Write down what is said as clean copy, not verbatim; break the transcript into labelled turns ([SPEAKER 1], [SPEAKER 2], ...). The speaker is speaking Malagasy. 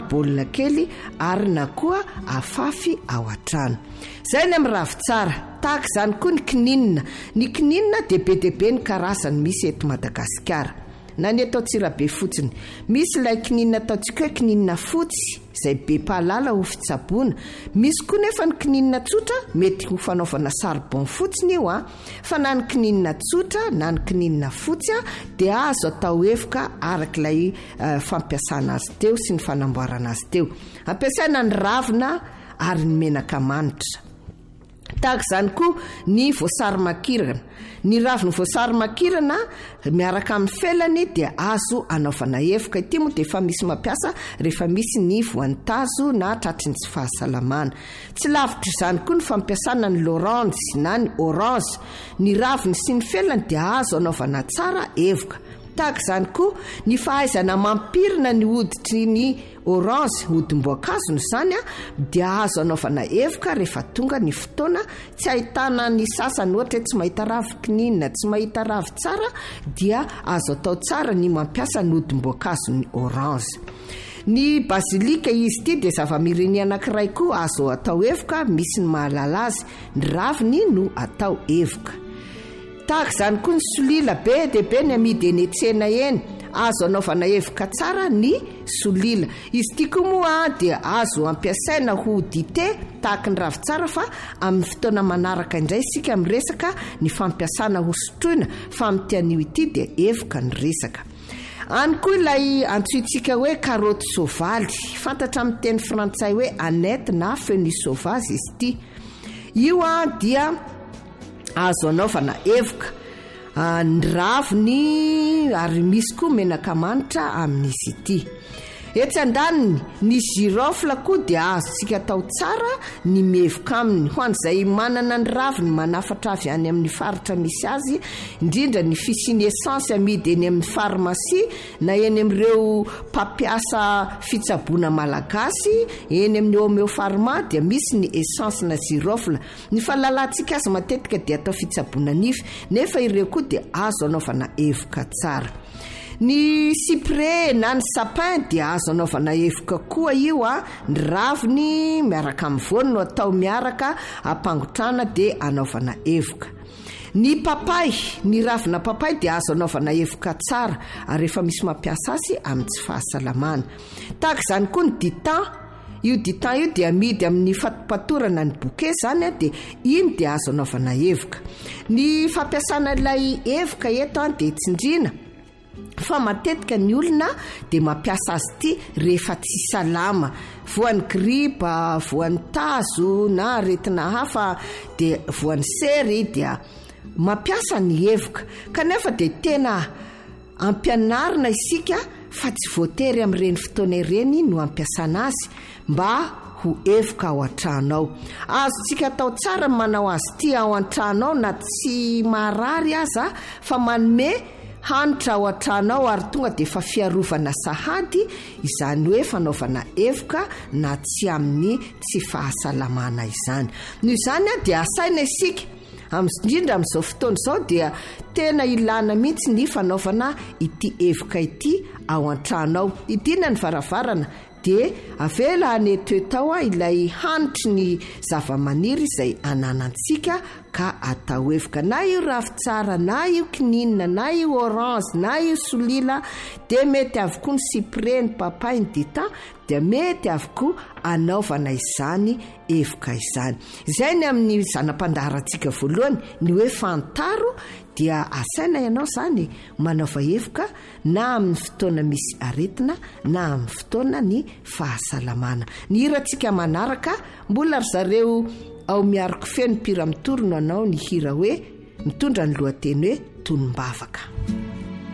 [SPEAKER 1] baolina kely ary na koa afafy ao an-trano. Zay ny amin'ny ravitsara. Tahaka izany koa ny kininina. Ny kininina dia be dia be ny karazany misy eto Madagasikara. Na ny atao Tsirabe fotsiny. Misy ilay kininina ataontsika hoe kininina fotsy izay be pahalala ho fitsaboana. Misy koa nefa ny kininina tsotra mety ho fanaovana sarbon fotsiny io fa na ny kininina tsotra na ny kininina fotsy dia azo atao evoka arak'ilay fampiasana azy teo sy ny fanamboarana azy teo. Ampiasaina ny ravina ary ny menaka manitra. Tahaka izany koa ny voasarimakirana. Ny raviny voasarimakirana miaraka amin'ny felany dia azo anaovana evoka. Ity moa dia efa misy mampiasa rehefa misy ny voantazo na tratry ny tsy fahasalamana. Tsy lavitra izany koa ny fampiasana ny loranjy na ny orange. Ny raviny sy ny felany dia azo anaovana tsara evoka. Tahaka izany koa ny fahaizana mampirina ny hoditry ny orange, hodim-boankazo izany dia azo anaovana evoka rehefa tonga ny fotoana tsy ahitana ny sasany ohatra tsy mahita ravi-kininina, tsy mahita ravi tsara dia azo atao tsara ny mampiasa ny hodim-boankazo ny orange. Ny basilika izy ity dia zava-mirini anankiray koa azo atao evoka, misy ny mahalala azy, ny raviny no atao evoka. Tahaka izany koa ny solila be dia be ny amidy eny an-tsena eny, azo anaovana evoka tsara ny solila. Izy ity koa moa dia azo ampiasaina ho dite tahaka ny ravitsara fa amin'ny fotoana manaraka indray isika miresaka ny fampiasana ho sotroina fa amin'ny an'io ity dia evoka ny resaka. Any koa ilay antsointsika hoe karoty soavaly, fantatra amin'ny teny frantsay hoe aneth na fenus sauvage izy ity. Io dia azo anaovana evoka ny raviny ary misy koa menaka manitra amin'izy ity. Etsy andaniny ny girofle koa dia azontsika atao tsara ny mevoka aminy ho an'izay manana ny raviny manafatra avy any amin'ny faritra misy azy, indrindra ny fisiny essence amidy eny amin'ny pharmacie na eny amin'ireo mpampiasa fitsaboana malagasy eny amin'ny homéopharma dia misy ny essence na girofle. Ny fahalalantsika azy matetika dia atao fitsaboana nify nefa ireo koa dia azo anaovana evoka tsara. Ny cyprès na ny sapin dia azo anaovana evoka koa io ny raviny miaraka amin'ny voany no atao miaraka ampangotrana dia anaovana evoka. Ny papay, ny ravina papay dia azo anaovana evoka tsara ary efa misy mampiasa azy amin'ny tsy fahasalamana. Tahaka izany koa ny ditan. Io ditan io dia amidy amin'ny fatopatorana ny bouquet zany dia iny dia azo anaovana evoka. Ny fampiasana ilay evoka eto dia tsindrina fa matetika ny olona dia mampiasa azy ity rehefa tsy salama, voan'ny gripa, voan'ny tazo na aretina hafa dia voan'ny sery dia mampiasa ny evoka. Kanefa dia tena ampianarina isika fa tsy voatery amin'ireny fotoana ireny no ampiasana azy mba ho evoka ao an-trano ao. Azontsika atao tsara manao azy ity ao an-trano ao na tsy marary aza fa manome hanitra ao an-trano ao ary tonga dia fa fiarovana sahady izany hoe fanaovana evoka na tsy amin'ny tsy fahasalamana izany. Noho izany dia asaina isika indrindra amin'izao fotoana izao dia tena ilana mihitsy ny fanaovana ity evoka ity ao an-trano ao. Idina ny varavarana dia avela anetao ilay hanitry ny zava-maniry izay ananantsika ka atao evoka. Na io ravitsara, na io kininina, na io orange, na io solila dia mety avokoa ny cyprès, ny papay, ny ditan dia mety avokoa anaovana izany evoka izany. Izay ny amin'ny zanam-pandaharantsika voalohany ny hoe fantaro dia asaina ianao zany manaova evoka na amin'ny fotoana misy aretina na amin'ny fotoana ny fahasalamana. Ny hirantsika manaraka mbola ry zareo ao miariko feno mpira mitorino anao ny hira hoe mitondra ny lohateny hoe tonombavaka.